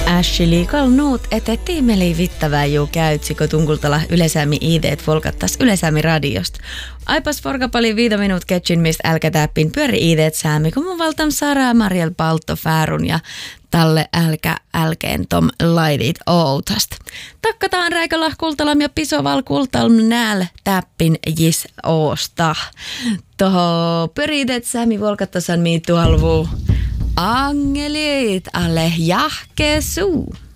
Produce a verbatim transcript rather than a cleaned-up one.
Ashley kalnuut, että tiimeli vittävää juu käytsikö tunkultala ylesämi ideet volkattas ylesämi radiosta. Aipas forkapali viida minut ketsin, mistä älkä täppin pyöri ideet säämi, kun mun valtam Sara Mariel Palto Färun ja talle älkä älkeen tom laidit outast. Takkataan räikällä kultalam ja pisoval kultalm nääl täppin jis oosta. Toho pyridet säämi volkattasan mii tuolvuu. Angelit alle jahke suu.